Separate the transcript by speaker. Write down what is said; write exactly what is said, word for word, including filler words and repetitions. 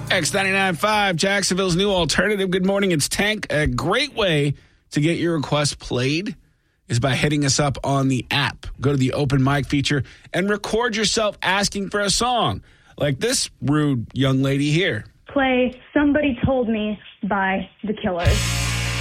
Speaker 1: X ninety-nine point five, Jacksonville's new alternative. Good morning, it's Tank. A great way to get your request played is by hitting us up on the app. Go to the open mic feature and record yourself asking for a song. Like this rude young lady here.
Speaker 2: Play Somebody Told Me by The Killers.